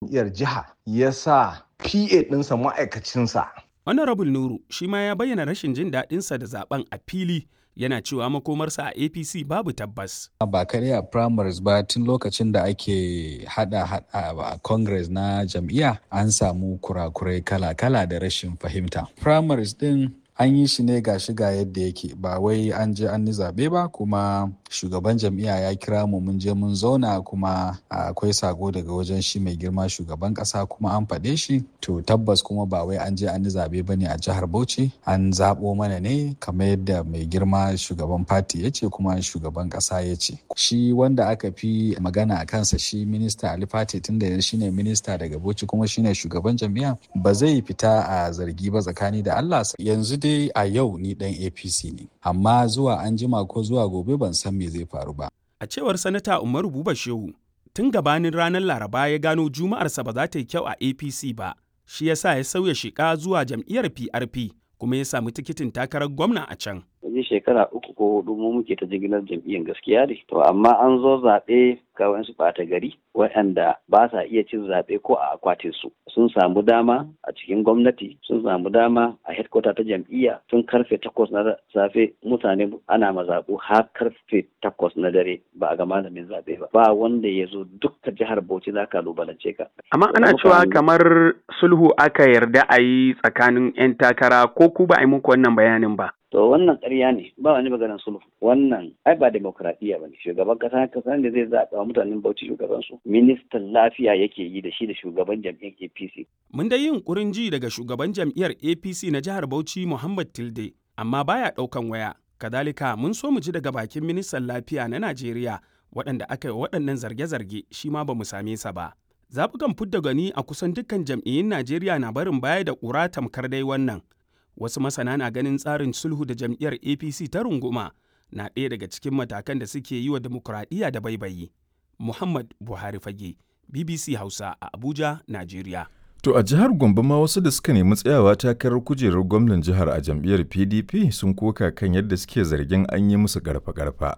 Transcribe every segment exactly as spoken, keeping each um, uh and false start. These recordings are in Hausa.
jam'iyyar jiha ya sa P A ɗinsa ma'aikacinsa. Honorable Nuru shi ma ya bayyana rashin jin daɗinsa da zaben a fili, yana cewa makomarsa a A P C babu tabbas. Ba kare a primaries ba, tun lokacin da ake hada a congress na jam'iyya an samu kurakurai kala-kala da rashin fahimta. Primaries din an yi shi ne ga shiga yadda yake, ba wai an je an yi zaɓe ba, kuma shugaban jam'iyya ya kira mu mun je mun zauna, kuma akwai sako daga wajen shi mai girma shugaban ƙasa kuma an faɗe shi. To tabbas kuma ba wai an je an yi zaɓe ba ne a jihar Bauchi, an zaɓo mana ne kamar yadda mai girma shugaban fati ya ce kuma shugaban ƙasa ya ce. Shi wanda aka fi magana a kansa shi minista Ali Fati, tun da shi ne minista daga Bauchi kuma shi ne shugaban jam'iyya, ba zai fita a zargi ba tsakani da Allah. Yanzu dai dai a yau ni dan A P C ne, amma zuwa an jima ko zuwa gobe ban san me zai faru ba. A cewar Sanata Umaru Buba Shehu, tun gabanin ranar Laraba ya gano Juma'arsa ba za ta yi kyau a A P C ba, shi ya sa ya sauya shiƙa zuwa jam'iyyar P R P kuma ya samu tikitin takarar gwamna a can. Wajen shekara uku ko hudu mu muke ta jigilar jam'iyyar gaskiya ne. To amma an zo zaɓe ga wasu ɓata gari waɗanda ba sa iya cin zaɓe ko a akwatin su. Sun samu dama a cikin gwamnati, sun samu dama a headquarter ta jam'iyya tun karfe takwas na safe mutane ana mazaɓu har karfe takwas na dare ba a ga malamin zaɓe ba. Ba wanda ya zo dukkan jihar Bauchi za ka lubalance ka. Amma ana cewa kamar sulhu aka yarda a yi tsakanin 'yan takara, ko ku ba a yi muku wannan bayanin ba. To wannan ƙarya ne, ba wani maganar sulhu. Wannan ai ba demokradiyya ba ne. Shugaban ƙasa kasa ne zai zaɓa wa mutanen Bauchi shugabansu. Ministan lafiya yake yi da shi da shugaban jam'iyyar A P C. Mun dai yin ƙurin ji daga shugaban jam'iyyar A P C na jihar Bauchi Muhammad Tilde, amma baya ɗaukan waya. Kadalika mun so mu ji daga bakin ministan lafiya na Najeriya waɗanda aka yi waɗannan zarge-zarge, shi ma ba mu same sa ba. Zaɓukan fidda gani a kusan dukkan jam'iyyun Najeriya na barin baya da ƙura tamkar dai wannan. Wasu masana na ganin tsarin sulhu da jam'iyyar A P C ta runguma na ɗaya daga cikin matakan da suke yi wa dimokuraɗiyya da baibayi. Muhammad Buhari Fage, B B C Hausa a Abuja, Najeriya. To a jihar Gombe ma wasu da suka nemi tsayawa takarar kujerar gwamnan jihar a jam'iyyar P D P sun koka kan yadda suke zargin an yi musu garfa-garfa.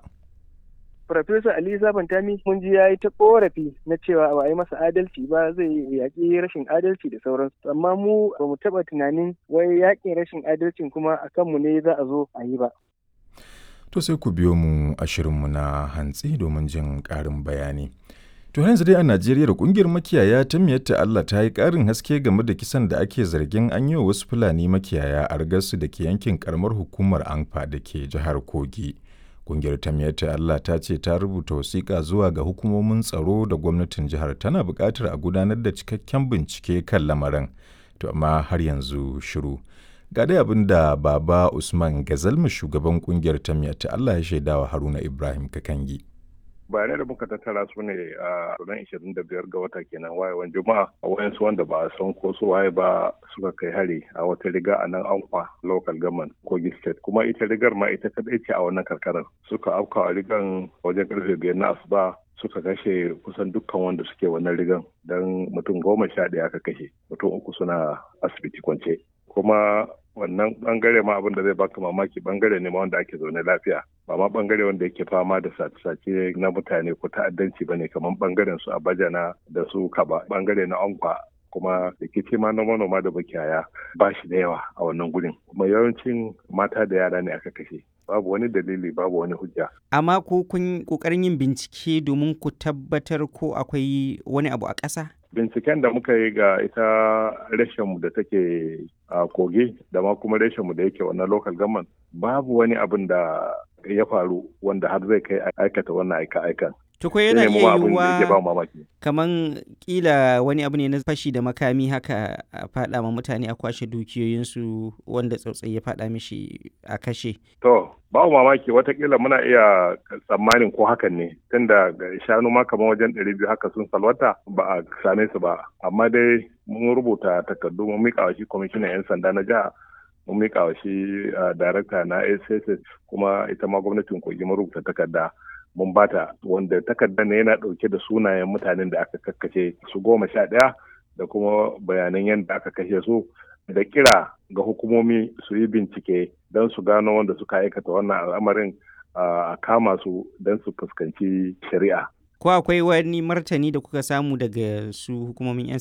Farfesa Ali Sabantami mun ji ya yi ta korafi na cewa ba a yi masa adalci ba, zai yaƙi rashin adalci da sauransu. Amma mu ba mu taɓa tunanin wai yaƙin rashin adalcin kuma a kanmu ne za a zo a yi ba. To sai ku biyo mu a shirinmu na hantsi domin jin ƙarin bayani. To yanzu dai a Najeriya da ƙungiyar makiyaya ta Miyatta Allah ta yi ƙarin haske game da kisan da ake zargin an yi wa wasu Fulani makiyaya a Argasu da ke yankin ƙaramar hukumar Anfa da ke jihar Kogi. Ƙungiyar ta Miyatta Allah ta ce ta rubuta wasiƙa zuwa ga hukumomin tsaro da gwamnatin jihar, tana buƙatar a gudanar da cikakken bincike kan lamarin, to amma har yanzu shiru. Ga dai abin da Baba Usman Gazalma shugaban ƙungiyar ta Miyatta Allah ya shaidawa Haruna Ibrahim Kakangi. Bayanai da muka tattara su ne a ranar ishirin da biyar ga wata kenan wayewan juma'a, a wayansu wanda ba a san ko su waye ba suka kai hari a wata riga a nan Anfa local government Kogi state, kuma ita rigar ma ita kadai ce a wannan karkarar. Suka afka a rigan wajen karfe biyar na asuba, suka kashe kusan dukkan wanda suke wannan rigan, dan mutum goma sha ɗaya aka kashe, mutum uku suna asibiti kwance. Kuma wannan bangare ma abin da zai baka mamaki, bangare ne ma wanda ake zaune lafiya, ba ma bangare wanda yake fama da sace-sace na mutane ko ta'addanci bane kamar bangaren su Abajana da su Kaba, bangare na Anfa. Kuma rikici ma na manoma da bakiyaya ba shi da yawa a wannan gurin, kuma yawancin mata da yara ne aka kashe. Babu wani dalili, babu wani hujja. Amma ko kun kokarin yin bincike domin ku tabbatar ko akwai wani abu a ƙasa? Binciken da muka yi ga ita reshenmu da take a Kogi da ma kuma reshenmu da yake wannan local government, babu wani abin da ya faru wanda har zai kai aikata wannan aika-aikan. Tuko yana iya yiwuwa kaman kila wani abu ne na fashi da makami haka a faɗa ma mutane a kwashe dukiyoyinsu wanda tsautsayi ya faɗa mishi a kashe. To, babu mamaki watakila muna iya tsammanin ko hakan ne, tunda shanu ma kamar wajen ɗari biyu haka sun salwata ba a same su ba. Amma dai mun rubuta takardu mun miƙa wa shi kwamishinan 'yan sanda na jiha, mun miƙa wa shi darakta na S S S, kuma ita ma gwamnatin Kogi mun rubuta takarda mun bata, wanda takardar ne yana ɗauke da sunayen mutanen da aka kakkace su goma sha ɗaya da kuma bayanan yadda aka kashe su, da kira ga hukumomi su yi bincike don su gano wanda suka aikata wannan al'amarin, a kama su don su fuskanci shari'a. Ko akwai wani martani da kuka samu daga su hukumomin 'yan